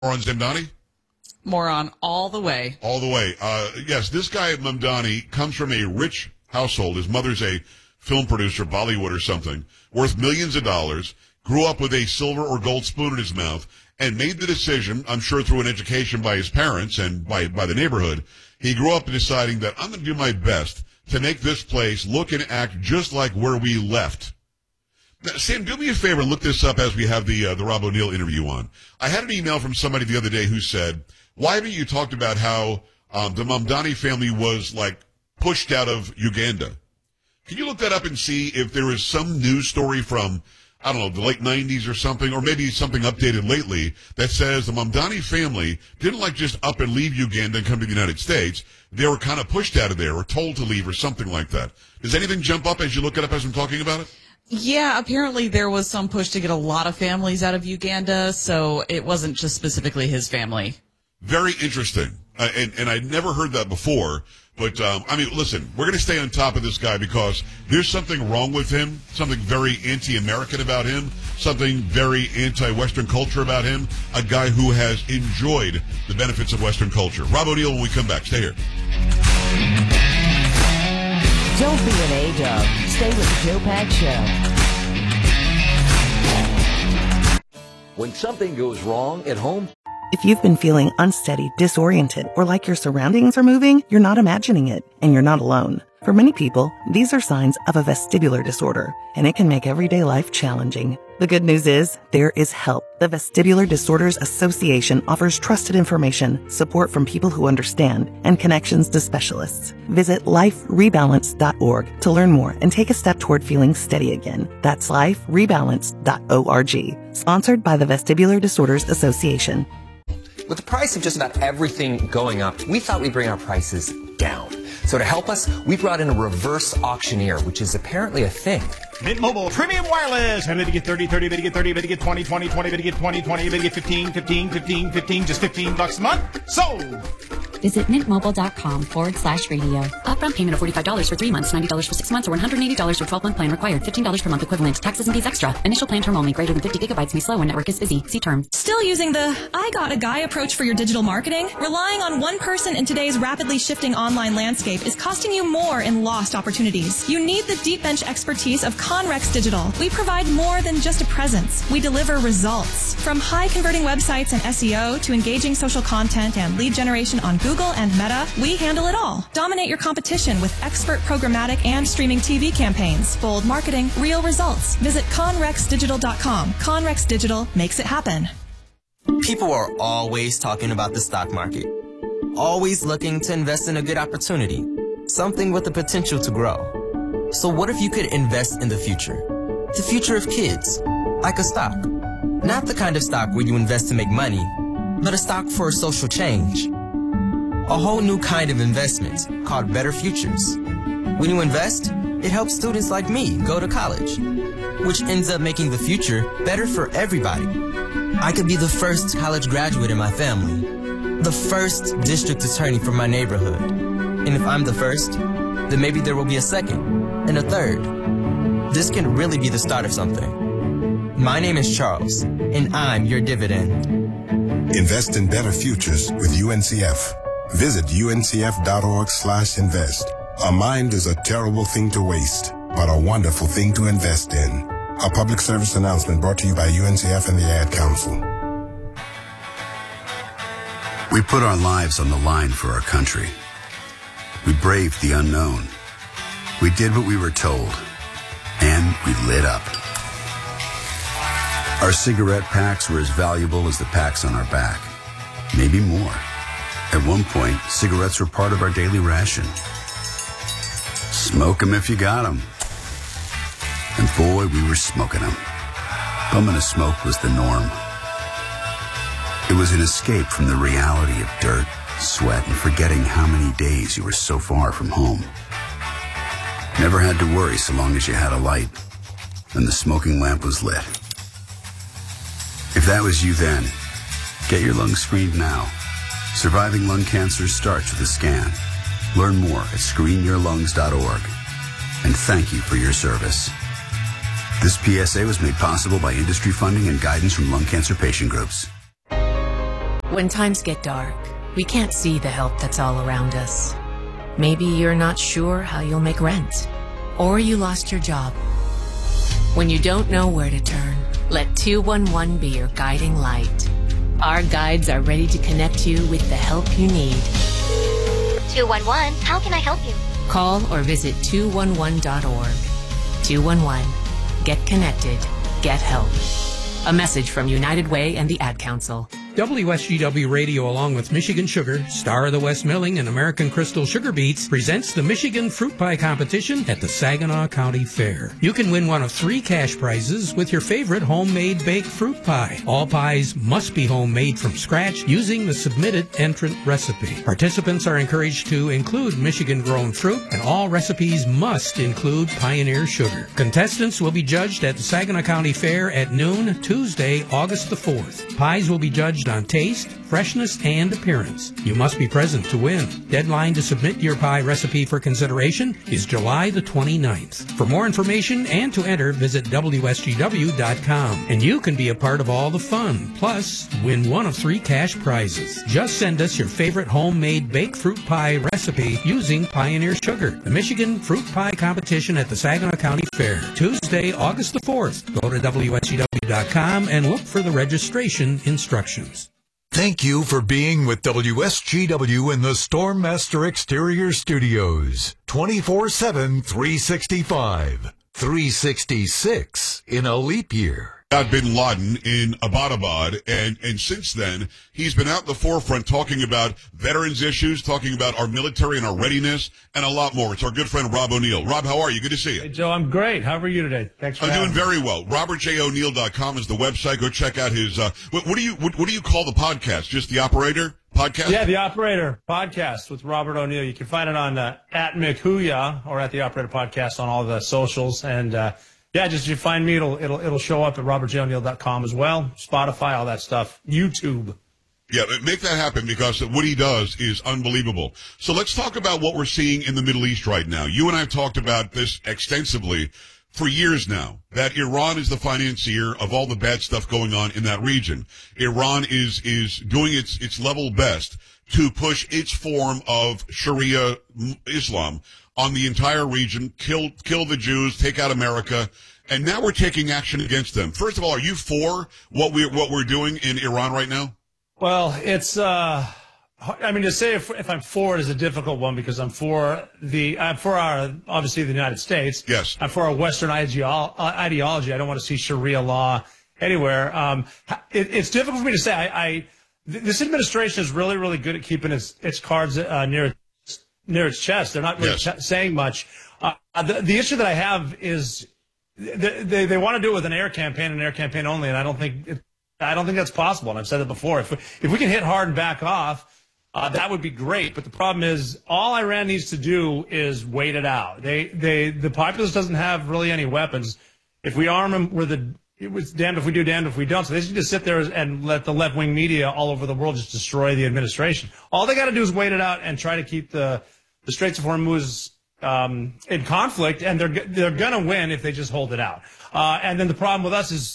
More on Mamdani? Moron all the way. All the way. Yes, this guy, Mamdani, comes from a rich household. His mother's a film producer, Bollywood or something, worth millions of dollars, grew up with a silver or gold spoon in his mouth, and made the decision, I'm sure through an education by his parents and by the neighborhood, he grew up deciding that I'm going to do my best to make this place look and act just like where we left. Now, Sam, do me a favor and look this up as we have the Rob O'Neill interview on. I had an email from somebody the other day who said, why haven't you talked about how the Mamdani family was, like, pushed out of Uganda? Can you look that up and see if there is some news story from, I don't know, the late 90s or something, or maybe something updated lately that says the Mamdani family didn't, like, just up and leave Uganda and come to the United States. They were kind of pushed out of there or told to leave or something like that. Does anything jump up as you look it up as I'm talking about it? Yeah, apparently there was some push to get a lot of families out of Uganda, so it wasn't just specifically his family. Very interesting. And I'd never heard that before. But, I mean, listen, we're going to stay on top of this guy because there's something wrong with him, something very anti-American about him, something very anti-Western culture about him, a guy who has enjoyed the benefits of Western culture. Rob O'Neill when we come back. Stay here. Don't be an A-dub. Stay with the Joe Pags Show. When something goes wrong at home, if you've been feeling unsteady, disoriented, or like your surroundings are moving, you're not imagining it, and you're not alone. For many people, these are signs of a vestibular disorder, and it can make everyday life challenging. The good news is, there is help. The Vestibular Disorders Association offers trusted information, support from people who understand, and connections to specialists. Visit liferebalance.org to learn more and take a step toward feeling steady again. That's liferebalance.org. Sponsored by the Vestibular Disorders Association. With the price of just about everything going up, we thought we'd bring our prices down. So to help us, we brought in a reverse auctioneer, which is apparently a thing. Mint Mobile Premium Wireless. How did you get 30, 30, did you get 30, did you get 20, 20, 20, did you get 20, 20, did you get 15, 15, 15, 15, just $15 a month? Sold! Visit mintmobile.com/radio. Upfront payment of $45 for 3 months, $90 for 6 months, or $180 for 12-month plan required. $15 per month equivalent. Taxes and fees extra. Initial plan term only. Greater than 50 gigabytes may slow when network is busy. See terms. Still using the I got a guy approach for your digital marketing? Relying on one person in today's rapidly shifting online landscape is costing you more in lost opportunities. You need the deep bench expertise of Conrex Digital. We provide more than just a presence. We deliver results. From high converting websites and SEO to engaging social content and lead generation on Google and Meta, we handle it all. Dominate your competition with expert programmatic and streaming TV campaigns. Bold marketing, real results. Visit conrexdigital.com. Conrex Digital makes it happen. People are always talking about the stock market. Always looking to invest in a good opportunity. Something with the potential to grow. So what if you could invest in the future? The future of kids. Like a stock. Not the kind of stock where you invest to make money, but a stock for a social change. A whole new kind of investment called Better Futures. When you invest, it helps students like me go to college, which ends up making the future better for everybody. I could be the first college graduate in my family, the first district attorney from my neighborhood. And if I'm the first, then maybe there will be a second and a third. This can really be the start of something. My name is Charles, and I'm your dividend. Invest in better futures with UNCF. Visit uncf.org/invest. A mind is a terrible thing to waste, but a wonderful thing to invest in. A public service announcement brought to you by UNCF and the Ad Council. We put our lives on the line for our country. We braved the unknown. We did what we were told. And we lit up. Our cigarette packs were as valuable as the packs on our back. Maybe more. At one point, cigarettes were part of our daily ration. Smoke 'em if you got 'em. And boy, we were smoking 'em. Bumming a smoke was the norm. It was an escape from the reality of dirt, sweat, and forgetting how many days you were so far from home. Never had to worry so long as you had a light, and the smoking lamp was lit. If that was you then, get your lungs screened now. Surviving lung cancer starts with a scan. Learn more at screenyourlungs.org. And thank you for your service. This PSA was made possible by industry funding and guidance from lung cancer patient groups. When times get dark, we can't see the help that's all around us. Maybe you're not sure how you'll make rent, or you lost your job. When you don't know where to turn, let 211 be your guiding light. Our guides are ready to connect you with the help you need. 211, how can I help you? Call or visit 211.org. 211. Get connected. Get help. A message from United Way and the Ad Council. WSGW Radio, along with Michigan Sugar, Star of the West Milling, and American Crystal Sugar Beets, presents the Michigan Fruit Pie Competition at the Saginaw County Fair. You can win one of 3 cash prizes with your favorite homemade baked fruit pie. All pies must be homemade from scratch using the submitted entrant recipe. Participants are encouraged to include Michigan-grown fruit, and all recipes must include Pioneer sugar. Contestants will be judged at the Saginaw County Fair at noon, Tuesday, August the 4th. Pies will be judged on taste, freshness, and appearance. You must be present to win. Deadline to submit your pie recipe for consideration is July the 29th. For more information and to enter, visit WSGW.com. And you can be a part of all the fun. Plus, win one of 3 cash prizes. Just send us your favorite homemade baked fruit pie recipe using Pioneer Sugar. The Michigan Fruit Pie Competition at the Saginaw County Fair. Tuesday, August the 4th. Go to WSGW.com and look for the registration instructions. Thank you for being with WSGW in the Stormmaster Exterior Studios. 24/7, 365. 366 in a leap year. Bin Laden in Abbottabad, and since then, he's been out in the forefront talking about veterans issues, talking about our military and our readiness, and a lot more. It's our good friend Rob O'Neill. Rob, how are you? Good to see you. Hey, Joe, I'm great. How are you today? Thanks for having me. I'm doing very well. RobertJO'Neill.com is the website. Go check out his, what do you call the podcast? Just The Operator podcast? Yeah, The Operator podcast with Robert O'Neill. You can find it on at McHuya or at The Operator podcast on all the socials, and yeah, just if you find me, it'll show up at RobertJO'Neill.com as well. Spotify, all that stuff. YouTube. Yeah, make that happen because what he does is unbelievable. So let's talk about what we're seeing in the Middle East right now. You and I have talked about this extensively for years now, that Iran is the financier of all the bad stuff going on in that region. Iran is doing its level best to push its form of Sharia Islam on the entire region, kill the Jews, take out America, and now we're taking action against them. First of all, are you for what we're doing in Iran right now? Well, it's I mean, to say if I'm for it is a difficult one because I'm for our obviously the United States. Yes. I'm for our Western ideology. I don't want to see Sharia law anywhere. It's difficult for me to say. This administration is really, really good at keeping its cards near its chest. They're not really saying much. The issue that I have is they want to do it with an air campaign and air campaign only, and I don't think that's possible. And I've said it before. If we can hit hard and back off, that would be great. But the problem is, all Iran needs to do is wait it out. The populace doesn't have really any weapons. If we arm them, it was damned if we do, damned if we don't. So they should just sit there and let the left-wing media all over the world just destroy the administration. All they got to do is wait it out and try to keep the Straits of Hormuz in conflict, and they're going to win if they just hold it out. And then the problem with us is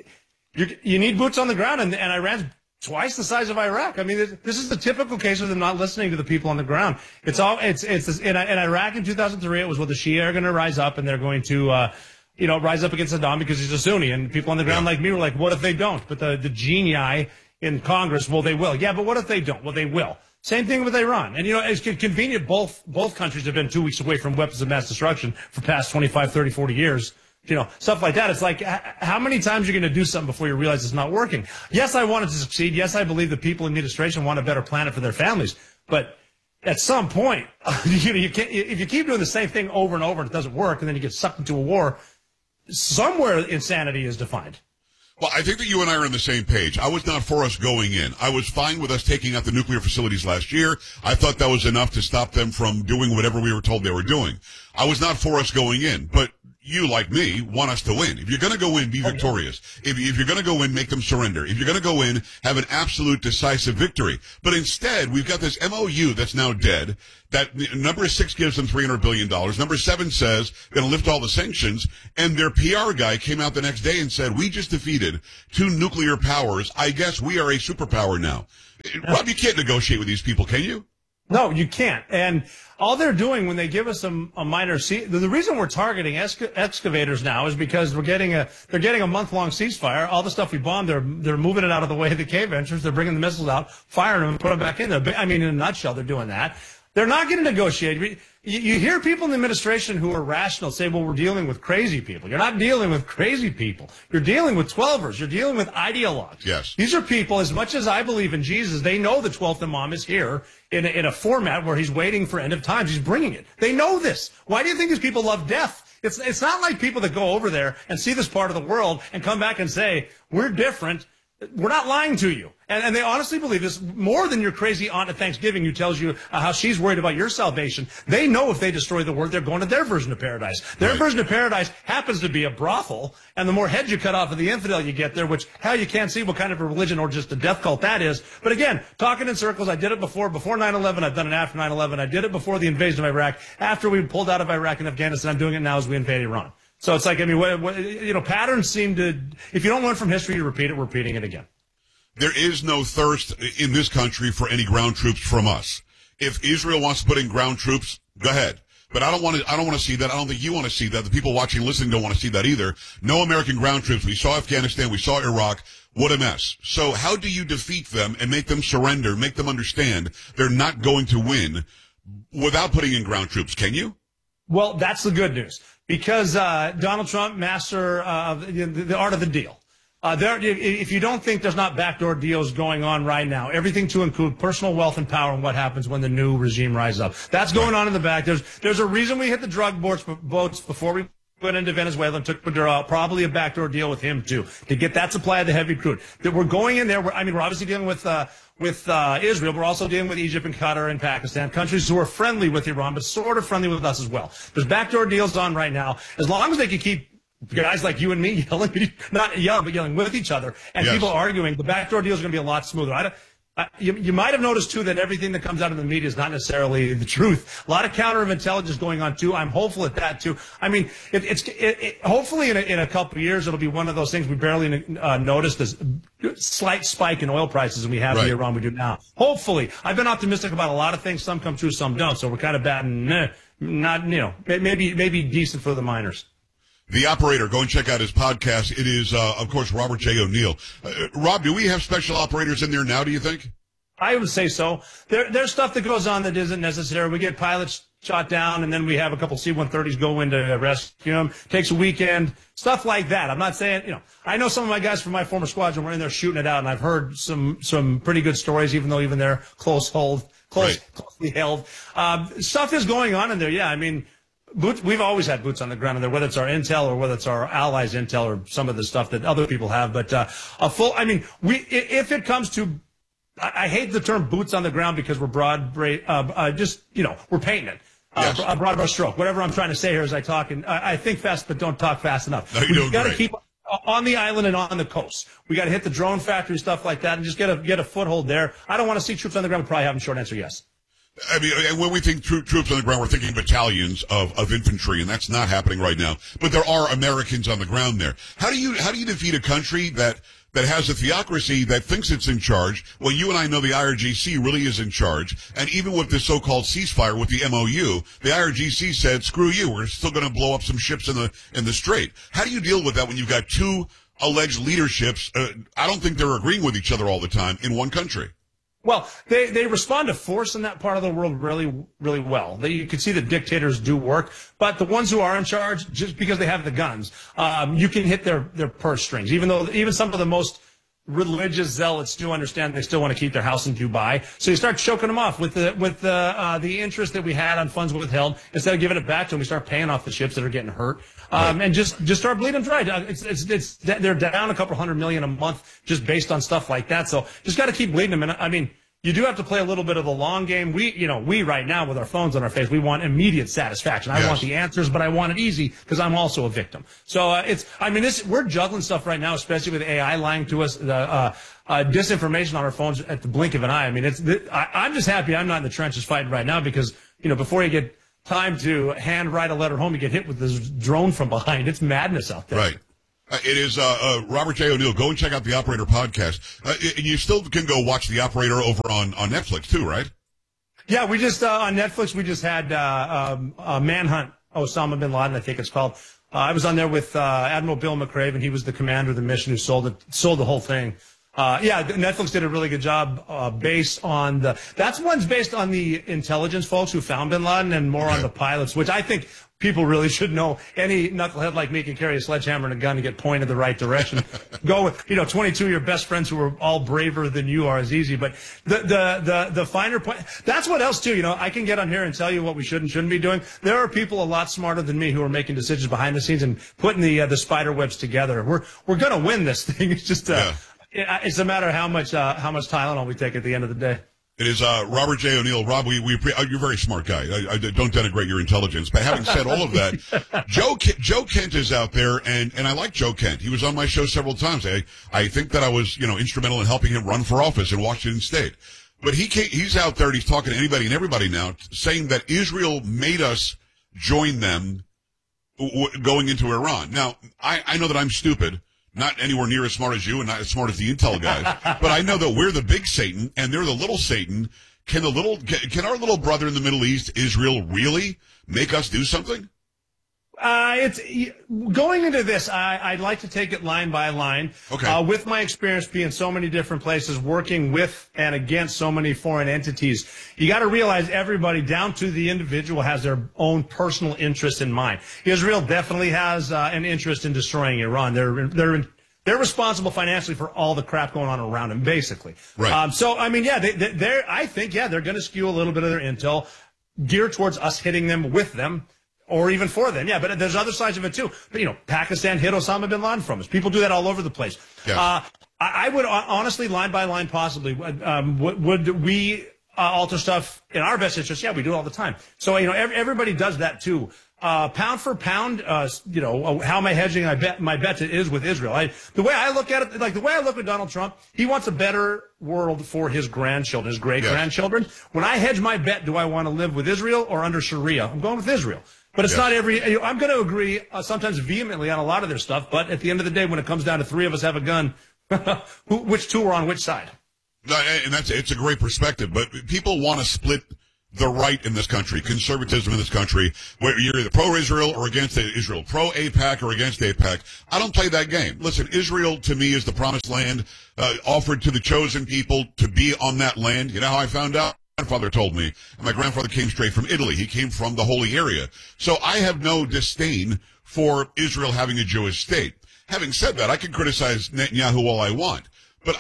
you need boots on the ground, and Iran's twice the size of Iraq. I mean, this is the typical case of them not listening to the people on the ground. It's in Iraq in 2003. It was where the Shia are going to rise up, and they're going to rise up against Saddam because he's a Sunni, and people on the ground like me were like, what if they don't? But the genii in Congress, well, they will. Yeah, but what if they don't? Well, they will. Same thing with Iran. And, it's convenient. Both countries have been 2 weeks away from weapons of mass destruction for past 25, 30, 40 years. Stuff like that. It's like, how many times are you going to do something before you realize it's not working? Yes, I want it to succeed. Yes, I believe the people in the administration want a better planet for their families. But at some point, you can't, if you keep doing the same thing over and over and it doesn't work, and then you get sucked into a war, somewhere insanity is defined. Well, I think that you and I are on the same page. I was not for us going in. I was fine with us taking out the nuclear facilities last year. I thought that was enough to stop them from doing whatever we were told they were doing. I was not for us going in, but you, like me, want us to win. If you're going to go in, be victorious. If you're going to go in, make them surrender. If you're going to go in, have an absolute decisive victory. But instead, we've got this MOU that's now dead. That number 6 gives them $300 billion. Number 7 says going to lift all the sanctions. And their PR guy came out the next day and said, we just defeated 2 nuclear powers. I guess we are a superpower now. Rob, you can't negotiate with these people, can you? No, you can't. And all they're doing when they give us a minor the reason we're targeting excavators now is because they're getting a month-long ceasefire. All the stuff we bombed, they're moving it out of the way of the cave entrance. They're bringing the missiles out, firing them, and put them back in there. I mean, in a nutshell, they're doing that. They're not going to negotiate. You hear people in the administration who are rational say, well, we're dealing with crazy people. You're not dealing with crazy people. You're dealing with 12ers. You're dealing with ideologues. Yes. These are people, as much as I believe in Jesus, they know the 12th Imam is here in a format where he's waiting for end of times. He's bringing it. They know this. Why do you think these people love death? It's not like people that go over there and see this part of the world and come back and say, we're different. We're not lying to you. And they honestly believe this more than your crazy aunt at Thanksgiving who tells you how she's worried about your salvation. They know if they destroy the world, they're going to their version of paradise. Their version of paradise happens to be a brothel, and the more heads you cut off of the infidel you get there, which, hell, you can't see what kind of a religion or just a death cult that is. But again, talking in circles, I did it before 9/11, I've done it after 9/11, I did it before the invasion of Iraq, after we pulled out of Iraq and Afghanistan, I'm doing it now as we invade Iran. So it's like, I mean, patterns seem to, if you don't learn from history, you repeat it, we're repeating it again. There is no thirst in this country for any ground troops from us. If Israel wants to put in ground troops, go ahead. But I don't want to see that. I don't think you want to see that. The people watching and listening don't want to see that either. No American ground troops. We saw Afghanistan. We saw Iraq. What a mess. So how do you defeat them and make them surrender, make them understand they're not going to win without putting in ground troops? Can you? Well, that's the good news. Because Donald Trump, master of the art of the deal. If you don't think there's not backdoor deals going on right now, everything to include personal wealth and power and what happens when the new regime rises up. That's going on in the back. There's a reason we hit the drug boats before we went into Venezuela and took Maduro out. Probably a backdoor deal with him, too, to get that supply of the heavy crude. That we're going in there. We're obviously dealing with Israel. We're also dealing with Egypt and Qatar and Pakistan, countries who are friendly with Iran, but sort of friendly with us as well. There's backdoor deals on right now. As long as they can keep guys like you and me yelling, not yelling, but yelling with each other, and people arguing, the backdoor deal is going to be a lot smoother. You might have noticed, too, that everything that comes out of the media is not necessarily the truth. A lot of counterintelligence going on, too. I'm hopeful at that, too. I mean, hopefully in a couple of years, it'll be one of those things we barely noticed, this slight spike in oil prices, and we have in Iran we do now. Hopefully. I've been optimistic about a lot of things. Some come true, some don't. So we're kind of batting, maybe decent for the miners. The Operator, go and check out his podcast. It is, of course, Robert J. O'Neill. Rob, do we have special operators in there now, do you think? I would say so. There's stuff that goes on that isn't necessary. We get pilots shot down, and then we have a couple C-130s go in to rescue them. Takes a weekend. Stuff like that. I'm not saying, I know some of my guys from my former squadron were in there shooting it out, and I've heard some pretty good stories, even though they're closely held. Stuff is going on in there, yeah. I mean, we've always had boots on the ground in there, whether it's our intel or whether it's our allies' intel or some of the stuff that other people have. But if it comes to, I hate the term boots on the ground because we're we're painting it. A broad brush stroke. Whatever I'm trying to say here as I talk, and I think fast, but don't talk fast enough. We've got to keep on the island and on the coast. We got to hit the drone factory, stuff like that, and just get a foothold there. I don't want to see troops on the ground. We probably have them. Short answer, yes. I mean, when we think troops on the ground, we're thinking battalions of infantry, and that's not happening right now. But there are Americans on the ground there. How do you defeat a country that has a theocracy that thinks it's in charge? Well, you and I know the IRGC really is in charge. And even with this so-called ceasefire with the MOU, the IRGC said, screw you, we're still going to blow up some ships in the Strait. How do you deal with that when you've got two alleged leaderships? I don't think they're agreeing with each other all the time in one country. Well, they respond to force in that part of the world really, really well. You can see that dictators do work, but the ones who are in charge, just because they have the guns, you can hit their purse strings. Even some of the most religious zealots do understand they still want to keep their house in Dubai. So you start choking them off with the interest that we had on funds withheld. Instead of giving it back to them, we start paying off the ships that are getting hurt. And just start bleeding dry. They're down a couple $100 million a month just based on stuff like that. So just got to keep bleeding them. And I mean, you do have to play a little bit of the long game. We right now with our phones on our face, we want immediate satisfaction. I want the answers, but I want it easy because I'm also a victim. So we're juggling stuff right now, especially with AI lying to us, disinformation on our phones at the blink of an eye. I mean, I'm just happy I'm not in the trenches fighting right now because, before you get time to handwrite a letter home, you get hit with this drone from behind. It's madness out there. Right. It is Robert J. O'Neill. Go and check out the Operator podcast. And you still can go watch the Operator over on Netflix too, right? Yeah, we just on Netflix we just had Manhunt Osama bin Laden, I think it's called. I was on there with Admiral Bill McRaven. He was the commander of the mission who sold the whole thing. Netflix did a really good job based on one's based on the intelligence folks who found bin Laden and more on the pilots, which I think people really should know. Any knucklehead like me can carry a sledgehammer and a gun and get pointed the right direction. Go with 22 of your best friends who are all braver than you are is easy. But the finer point, that's what else too. I can get on here and tell you what we should and shouldn't be doing. There are people a lot smarter than me who are making decisions behind the scenes and putting the spider webs together. We're gonna win this thing. It's just it's a matter of how much Tylenol we take at the end of the day. It is Robert J. O'Neill. Rob, you're a very smart guy. I don't denigrate your intelligence. But having said all of that, Joe Kent is out there, and I like Joe Kent. He was on my show several times. I think that I was instrumental in helping him run for office in Washington State. But he's out there and he's talking to anybody and everybody now, saying that Israel made us join them going into Iran. Now, I know that I'm stupid. Not anywhere near as smart as you and not as smart as the intel guys. But I know that we're the big Satan and they're the little Satan. Can our little brother in the Middle East, Israel, really make us do something? It's going into this. I'd like to take it line by line. Okay. With my experience being so many different places, working with and against so many foreign entities, you got to realize everybody, down to the individual, has their own personal interest in mind. Israel definitely has an interest in destroying Iran. They're responsible financially for all the crap going on around them, basically. Right. I think they're going to skew a little bit of their intel geared towards us hitting them with them. Or even for them, yeah. But there's other sides of it too. But Pakistan hid Osama bin Laden from us. People do that all over the place. Yes. I would honestly, line by line, possibly, would we alter stuff in our best interest? Yeah, we do it all the time. So everybody does that too. Pound for pound, how am I hedging? My bet is with Israel. The way I look at it, like the way I look at Donald Trump, he wants a better world for his grandchildren, his great grandchildren. Yes. When I hedge my bet, do I want to live with Israel or under Sharia? I'm going with Israel. But it's not I'm going to agree sometimes vehemently on a lot of their stuff. But at the end of the day, when it comes down to three of us have a gun, which two are on which side? And it's a great perspective. But people want to split the right in this country, conservatism in this country, where you're either pro-Israel or against Israel, pro-AIPAC or against AIPAC. I don't play that game. Listen, Israel to me is the promised land offered to the chosen people to be on that land. You know how I found out? My grandfather told me. My grandfather came straight from Italy. He came from the holy area. So I have no disdain for Israel having a Jewish state. Having said that, I can criticize Netanyahu all I want, but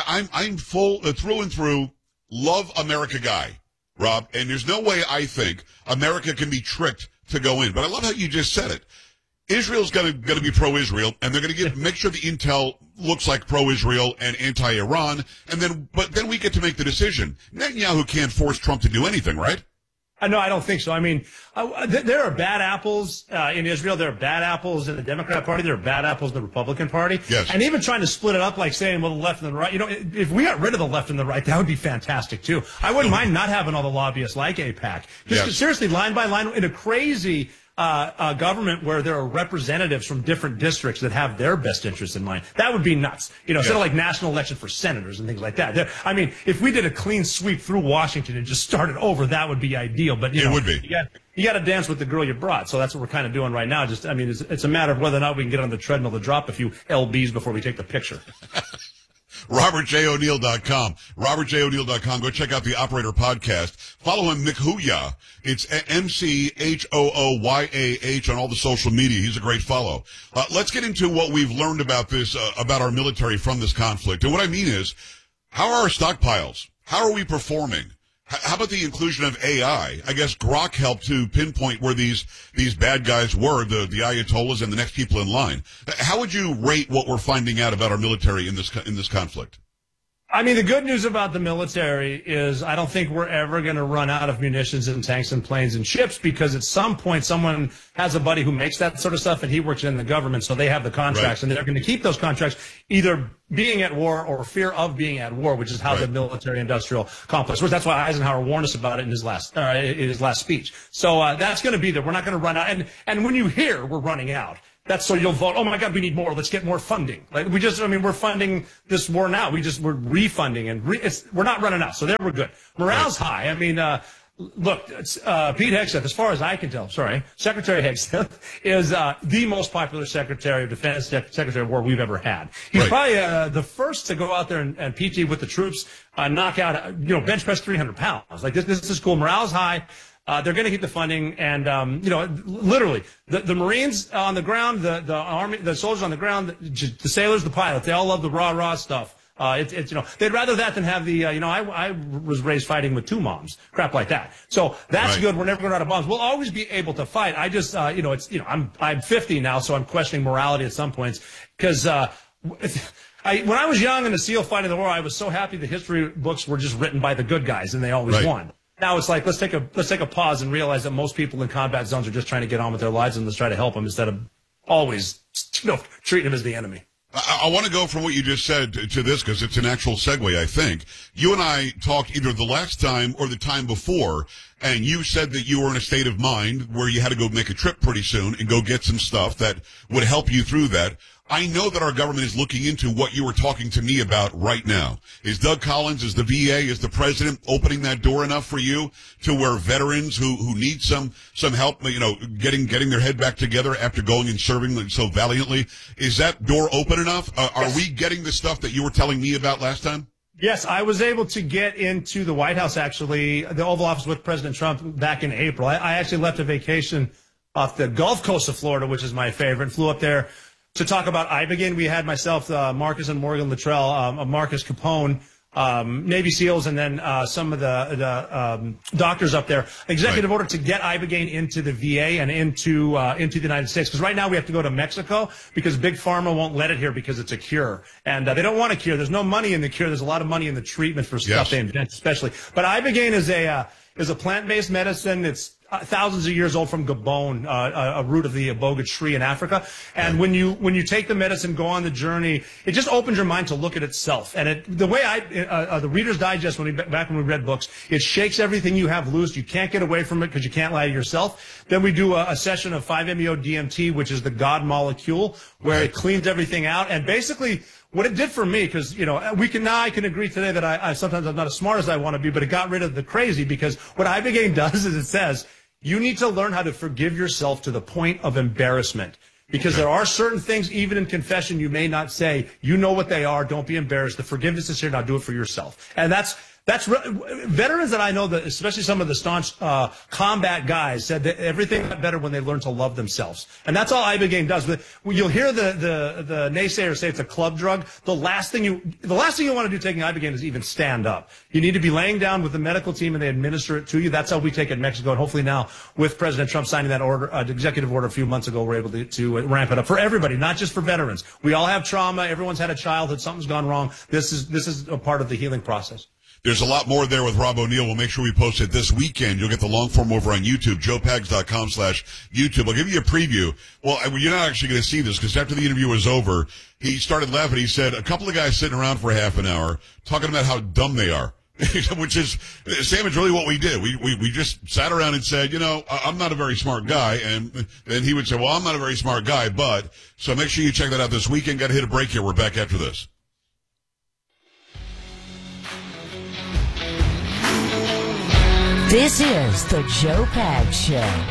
I'm full through and through love America guy, Rob. And there's no way I think America can be tricked to go in. But I love how you just said it. Israel's going to be pro-Israel, and they're going to make sure the intel looks like pro-Israel and anti-Iran, but then we get to make the decision. Netanyahu can't force Trump to do anything, right? No, I don't think so. I mean, there are bad apples in Israel. There are bad apples in the Democrat Party. There are bad apples in the Republican Party. Yes. And even trying to split it up, like saying, well, the left and the right. If we got rid of the left and the right, that would be fantastic, too. I wouldn't mind not having all the lobbyists like AIPAC. Seriously, line by line, in a crazy government where there are representatives from different districts that have their best interests in mind. That would be nuts. Instead of like national election for senators and things like that. If we did a clean sweep through Washington and just started over, that would be ideal. But it would be. You got to dance with the girl you brought. So that's what we're kind of doing right now. It's a matter of whether or not we can get on the treadmill to drop a few LBs before we take the picture. RobertJO'Neill.com. RobertJO'Neill.com. Go check out the Operator podcast. Follow him, McHooyah. It's MCHOOYAH on all the social media. He's a great follow. Let's get into what we've learned about this, about our military from this conflict. And what I mean is, how are our stockpiles? How are we performing? How about the inclusion of AI? I guess Grok helped to pinpoint where these bad guys were, the Ayatollahs and the next people in line. How would you rate what we're finding out about our military in this conflict? I mean, the good news about the military is I don't think we're ever going to run out of munitions and tanks and planes and ships, because at some point someone has a buddy who makes that sort of stuff and he works in the government, so they have the contracts, and they're going to keep those contracts, either being at war or fear of being at war, which is how the military-industrial complex works. That's why Eisenhower warned us about it in his last speech. So that's going to be there. We're not going to run out. And when you hear we're running out, That's so you'll vote, oh my God, we need more. Let's get more funding. Like we're funding this war now. We're refunding and we're not running out. So there we're good. Morale's high. I mean, look, Pete Hegseth, as far as I can tell, Secretary Hegseth is the most popular Secretary of Defense, Secretary of War we've ever had. He's probably the first to go out there and PT with the troops, knock out, bench press 300 pounds. Like this is cool. Morale's high. They're going to keep the funding, and literally the Marines on the ground, the Army, the soldiers on the ground, the sailors, the pilots, they all love the rah stuff. They'd rather that than have the I was raised fighting with two moms, crap like that. So that's good. We're never going to run out of bombs. We'll always be able to fight. I just I'm 50 now, so I'm questioning morality at some points because when I was young in the SEAL fighting the war, I was so happy the history books were just written by the good guys and they always won. Now it's like let's take a pause and realize that most people in combat zones are just trying to get on with their lives and let's try to help them instead of always treating them as the enemy. I want to go from what you just said to this because it's an actual segue, I think. You and I talked either the last time or the time before, and you said that you were in a state of mind where you had to go make a trip pretty soon and go get some stuff that would help you through that. I know that our government is looking into what you were talking to me about right now. Is Doug Collins, is the VA, is the president opening that door enough for you to where veterans who need some help, getting their head back together after going and serving so valiantly, is that door open enough? Are we getting the stuff that you were telling me about last time? Yes, I was able to get into the White House, actually, the Oval Office with President Trump back in April. I actually left a vacation off the Gulf Coast of Florida, which is my favorite, flew up there to talk about Ibogaine. We had myself, Marcus and Morgan Luttrell, Marcus Capone, Navy SEALs, and then some of the doctors up there. Executive order to get Ibogaine into the VA and into the United States. Because right now we have to go to Mexico because Big Pharma won't let it here because it's a cure. And they don't want a cure. There's no money in the cure. There's a lot of money in the treatment for stuff they invent, especially. But Ibogaine is a plant-based medicine. It's thousands of years old from Gabon, a root of the iboga tree in Africa. And when you take the medicine, go on the journey, it just opens your mind to look at itself. And the way the Reader's Digest, back when we read books, it shakes everything you have loose. You can't get away from it because you can't lie to yourself. Then we do a session of 5-MeO-DMT, which is the God molecule, where it cleans everything out. And basically, what it did for me, because, I can agree today that I sometimes I'm not as smart as I want to be, but it got rid of the crazy, because what Ibogaine does is it says, you need to learn how to forgive yourself to the point of embarrassment. Because there are certain things, even in confession, you may not say. You know what they are. Don't be embarrassed. The forgiveness is here. Now do it for yourself. And that's veterans that I know, that especially some of the staunch combat guys, said that everything got better when they learned to love themselves. And that's all Ibogaine does. But you'll hear the naysayers say it's a club drug. The last thing you want to do taking Ibogaine is even stand up. You need to be laying down with the medical team and they administer it to you. That's how we take it in Mexico. And hopefully now, with President Trump signing that order, executive order a few months ago, we're able to ramp it up for everybody, not just for veterans. We all have trauma. Everyone's had a childhood. Something's gone wrong. This is a part of the healing process. There's a lot more there with Rob O'Neill. We'll make sure we post it this weekend. You'll get the long form over on YouTube, joepags.com/YouTube. I'll give you a preview. Well, you're not actually going to see this because after the interview was over, he started laughing. He said, a couple of guys sitting around for half an hour talking about how dumb they are. Which is, Sam, it's really what we did. We just sat around and said, I'm not a very smart guy. And then he would say, well, I'm not a very smart guy, but. So make sure you check that out this weekend. Got to hit a break here. We're back after this. This is the Joe Pags Show.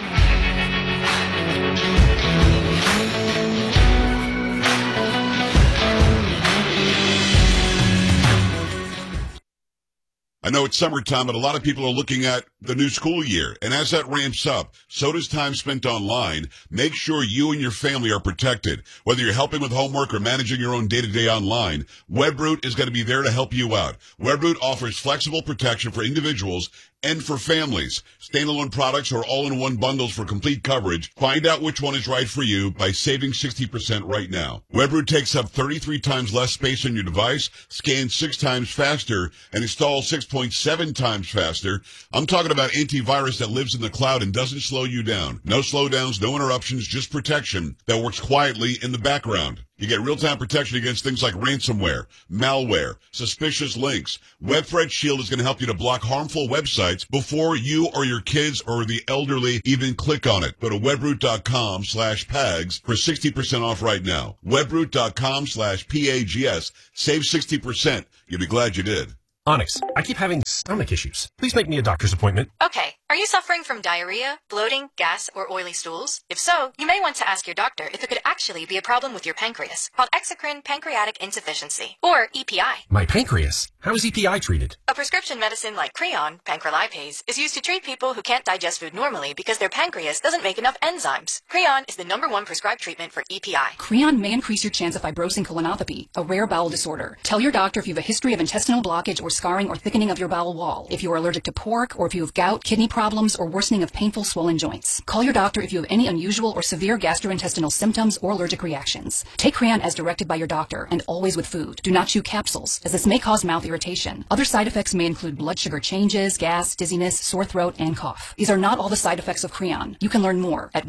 I know it's summertime, but a lot of people are looking at the new school year. And as that ramps up, so does time spent online. Make sure you and your family are protected. Whether you're helping with homework or managing your own day-to-day online, Webroot is going to be there to help you out. Webroot offers flexible protection for individuals and for families. Standalone products or all-in-one bundles for complete coverage. Find out which one is right for you by saving 60% right now. Webroot takes up 33 times less space on your device, scans 6 times faster, and installs 6.7 times faster. I'm talking about antivirus that lives in the cloud and doesn't slow you down. No slowdowns, no interruptions, just protection that works quietly in the background. You get real-time protection against things like ransomware, malware, suspicious links. Web Threat Shield is going to help you to block harmful websites before you or your kids or the elderly even click on it. Go to webroot.com/PAGS for 60% off right now. Webroot.com/PAGS. Save 60%. You'll be glad you did. Onyx, I keep having stomach issues. Please make me a doctor's appointment. Okay, are you suffering from diarrhea, bloating, gas, or oily stools? If so, you may want to ask your doctor if it could actually be a problem with your pancreas, called exocrine pancreatic insufficiency, or EPI. My pancreas? How is EPI treated? A prescription medicine like Creon, pancrelipase, is used to treat people who can't digest food normally because their pancreas doesn't make enough enzymes. Creon is the #1 prescribed treatment for EPI. Creon may increase your chance of fibrosing colonopathy, a rare bowel disorder. Tell your doctor if you have a history of intestinal blockage or scarring or thickening of your bowel wall, if you are allergic to pork, or if you have gout, kidney problems, or worsening of painful swollen joints. Call your doctor if you have any unusual or severe gastrointestinal symptoms or allergic reactions. Take Creon as directed by your doctor, and always with food. Do not chew capsules, as this may cause mouth irritation. Other side effects may include blood sugar changes, gas, dizziness, sore throat, and cough. These are not all the side effects of Creon. You can learn more at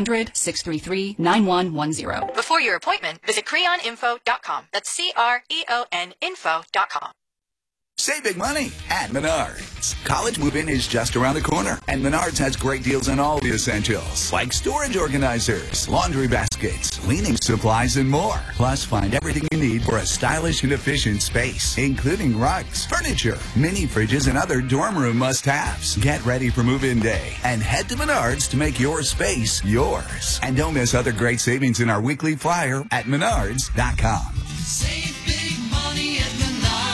1-800-633-9110. Before your appointment, visit creoninfo.com. That's CREON info.com. Save big money at Menards. College move-in is just around the corner, and Menards has great deals on all the essentials, like storage organizers, laundry baskets, cleaning supplies, and more. Plus, find everything you need for a stylish and efficient space, including rugs, furniture, mini fridges, and other dorm room must-haves. Get ready for move-in day and head to Menards to make your space yours. And don't miss other great savings in our weekly flyer at Menards.com. Save big money at Menards.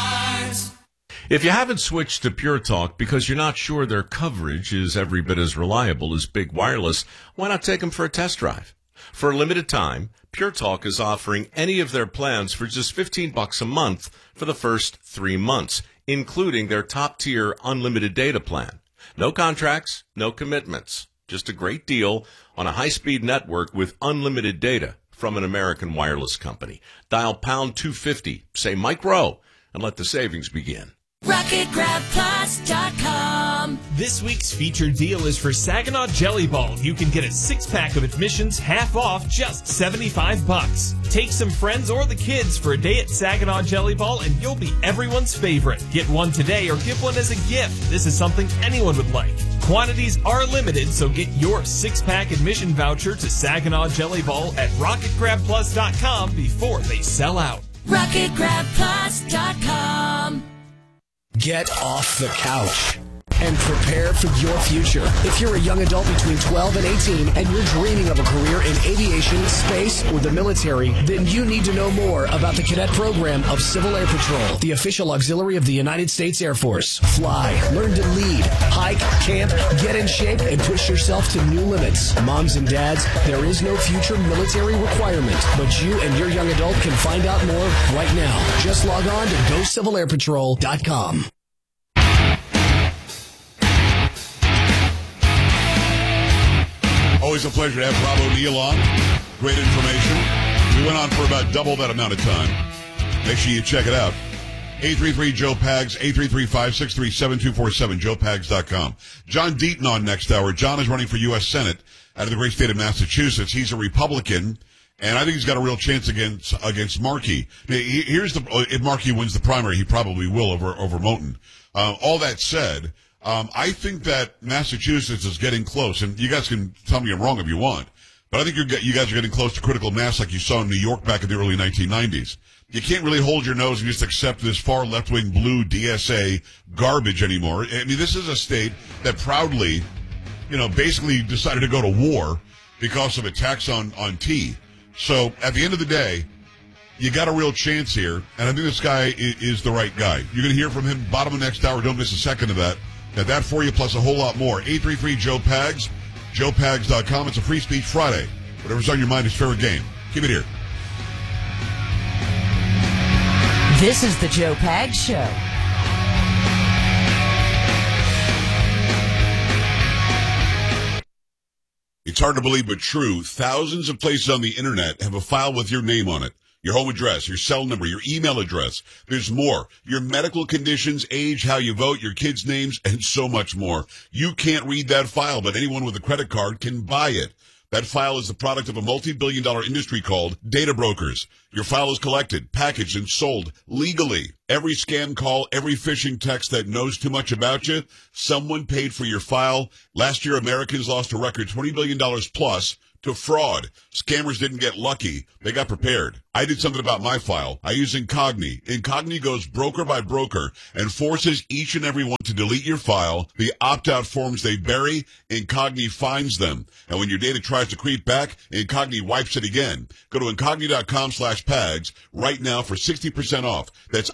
If you haven't switched to Pure Talk because you're not sure their coverage is every bit as reliable as Big Wireless, why not take them for a test drive? For a limited time, Pure Talk is offering any of their plans for just $15 a month for the first 3 months, including their top-tier unlimited data plan. No contracts, no commitments. Just a great deal on a high-speed network with unlimited data from an American wireless company. Dial pound 250, say Mike Rowe, and let the savings begin. RocketGrabPlus.com. This week's featured deal is for Saginaw Jelly Bowl. You can get a 6-pack of admissions half off, just $75. Take some friends or the kids for a day at Saginaw Jelly Bowl and you'll be everyone's favorite. Get one today or give one as a gift. This is something anyone would like. Quantities are limited, so get your 6-pack admission voucher to Saginaw Jelly Bowl at RocketGrabPlus.com before they sell out. RocketGrabPlus.com. Get off the couch and prepare for your future. If you're a young adult between 12 and 18 and you're dreaming of a career in aviation, space, or the military, then you need to know more about the cadet program of Civil Air Patrol, the official auxiliary of the United States Air Force. Fly, learn to lead, hike, camp, get in shape, and push yourself to new limits. Moms and dads, there is no future military requirement, but you and your young adult can find out more right now. Just log on to GoCivilAirPatrol.com. Always a pleasure to have Rob O'Neill on. Great information. We went on for about double that amount of time. Make sure you check it out. 833-JOE-PAGS, 833-563-7247, joepags.com. John Deaton on next hour. John is running for U.S. Senate out of the great state of Massachusetts. He's a Republican, and I think he's got a real chance against Markey. If Markey wins the primary, he probably will over Moten. All that said, I think that Massachusetts is getting close, and you guys can tell me I'm wrong if you want, but I think you guys are getting close to critical mass like you saw in New York back in the early 1990s. You can't really hold your nose and just accept this far left-wing blue DSA garbage anymore. I mean, this is a state that proudly, basically decided to go to war because of attacks on tea. So at the end of the day, you got a real chance here, and I think this guy is the right guy. You're going to hear from him bottom of next hour. Don't miss a second of that. Got that for you, plus a whole lot more. 833-JOE-PAGS, joepags.com. It's a Free Speech Friday. Whatever's on your mind is fair game. Keep it here. This is the Joe Pags Show. It's hard to believe, but true. Thousands of places on the internet have a file with your name on it. Your home address, your cell number, your email address. There's more. Your medical conditions, age, how you vote, your kids' names, and so much more. You can't read that file, but anyone with a credit card can buy it. That file is the product of a multi-billion-dollar industry called data brokers. Your file is collected, packaged, and sold legally. Every scam call, every phishing text that knows too much about you, someone paid for your file. Last year, Americans lost a record $20 billion plus to fraud. Scammers didn't get lucky. They got prepared. I did something about my file. I use Incogni. Incogni goes broker by broker and forces each and every one to delete your file. The opt-out forms they bury, Incogni finds them. And when your data tries to creep back, Incogni wipes it again. Go to Incogni.com/PAGS right now for 60% off. That's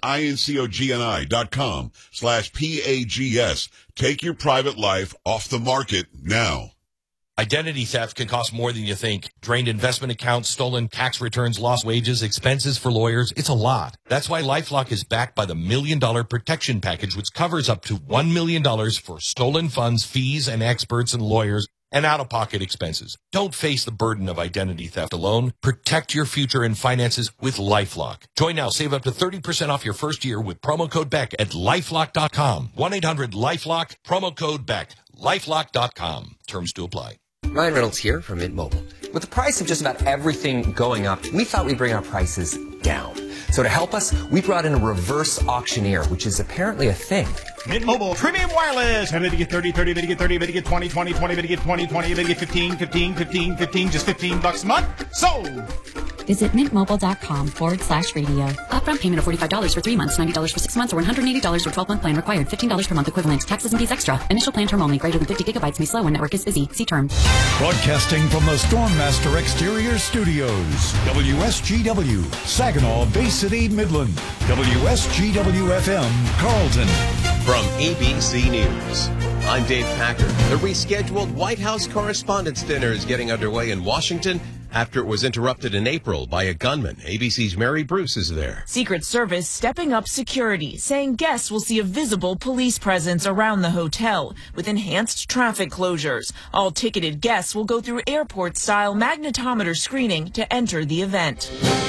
INCOGNI.com/PAGS. Take your private life off the market now. Identity theft can cost more than you think. Drained investment accounts, stolen tax returns, lost wages, expenses for lawyers. It's a lot. That's why LifeLock is backed by the $1 Million Protection Package, which covers up to $1 million for stolen funds, fees, and experts and lawyers, and out-of-pocket expenses. Don't face the burden of identity theft alone. Protect your future and finances with LifeLock. Join now. Save up to 30% off your first year with promo code BECK at LifeLock.com. 1-800-LifeLock, promo code BECK. LifeLock.com. Terms to apply. Ryan Reynolds here from Mint Mobile. With the price of just about everything going up, we thought we'd bring our prices down. So to help us, we brought in a reverse auctioneer, which is apparently a thing. Mint Mobile Premium Wireless. How did you get 30, 30, did you get 30, did you get 20, 20, 20, did you get 20, 20, did you get 15, 15, 15, 15, just $15 a month? Sold! Visit mintmobile.com/radio. Upfront payment of $45 for 3 months, $90 for 6 months, or $180 for 12-month plan required. $15 per month equivalent. Taxes and fees extra. Initial plan term only. Greater than 50 gigabytes may slow when network is busy. See terms. Broadcasting from the Stormmaster Exterior Studios. WSGW, Saginaw, Bay City, Midland. WSGW-FM, Carlton. From ABC News, I'm Dave Packer. The rescheduled White House Correspondents' Dinner is getting underway in Washington after it was interrupted in April by a gunman. ABC's Mary Bruce is there. Secret Service stepping up security, saying guests will see a visible police presence around the hotel with enhanced traffic closures. All ticketed guests will go through airport-style magnetometer screening to enter the event.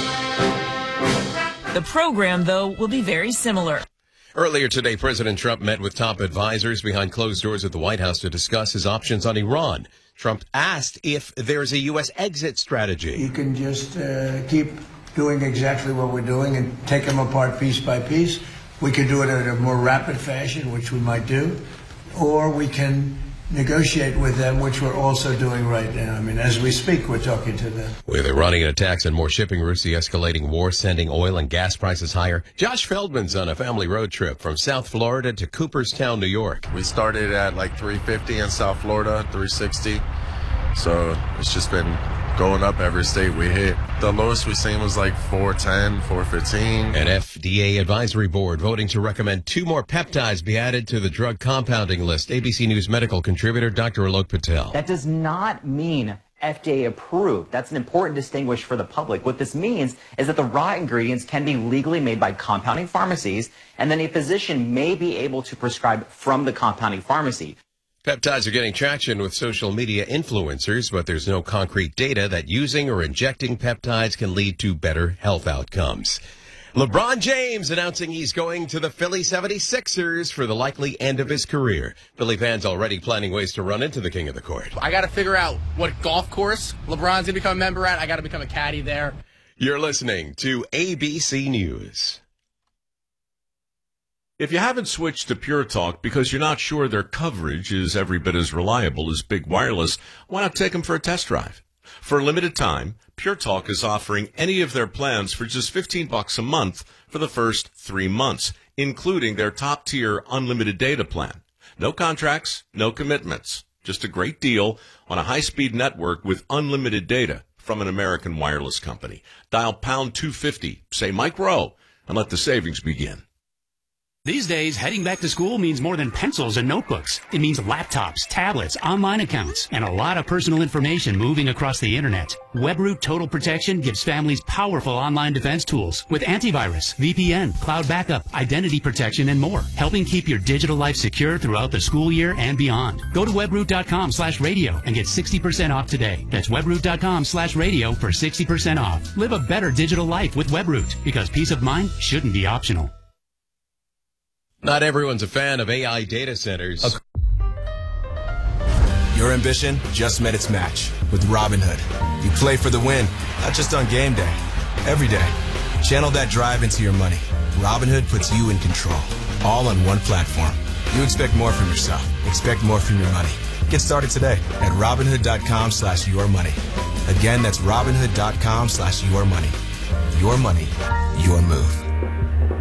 The program, though, will be very similar. Earlier today, President Trump met with top advisors behind closed doors at the White House to discuss his options on Iran. Trump asked if there's a U.S. exit strategy. You can just keep doing exactly what we're doing and take them apart piece by piece. We could do it in a more rapid fashion, which we might do, or we can negotiate with them, which we're also doing right now. I mean, as we speak, we're talking to them. With Iranian attacks and more shipping routes, the escalating war sending oil and gas prices higher. Josh Feldman's on a family road trip from South Florida to Cooperstown, New York. We started at like 350 in South Florida, 360. So it's just been going up every state we hit. The lowest we've seen was like 410, 415. An FDA advisory board voting to recommend 2 more peptides be added to the drug compounding list. ABC News medical contributor Dr. Alok Patel. That does not mean FDA approved. That's an important distinguish for the public. What this means is that the raw ingredients can be legally made by compounding pharmacies, and then a physician may be able to prescribe from the compounding pharmacy. Peptides are getting traction with social media influencers, but there's no concrete data that using or injecting peptides can lead to better health outcomes. LeBron James announcing he's going to the Philly 76ers for the likely end of his career. Philly fans already planning ways to run into the king of the court. I got to figure out what golf course LeBron's going to become a member at. I got to become a caddy there. You're listening to ABC News. If you haven't switched to Pure Talk because you're not sure their coverage is every bit as reliable as Big Wireless, why not take them for a test drive? For a limited time, Pure Talk is offering any of their plans for just $15 a month for the first 3 months, including their top-tier unlimited data plan. No contracts, no commitments. Just a great deal on a high-speed network with unlimited data from an American wireless company. Dial pound 250, say Mike Rowe, and let the savings begin. These days, heading back to school means more than pencils and notebooks. It means laptops, tablets, online accounts, and a lot of personal information moving across the internet. WebRoot Total Protection gives families powerful online defense tools with antivirus, VPN, cloud backup, identity protection, and more, helping keep your digital life secure throughout the school year and beyond. Go to webroot.com/radio and get 60% off today. That's webroot.com/radio for 60% off. Live a better digital life with WebRoot, because peace of mind shouldn't be optional. Not everyone's a fan of AI data centers. Your ambition just met its match with Robinhood. You play for the win, not just on game day, every day. Channel that drive into your money. Robinhood puts you in control, all on one platform. You expect more from yourself. Expect more from your money. Get started today at Robinhood.com/yourmoney. Again, that's Robinhood.com/yourmoney. Your money, your move.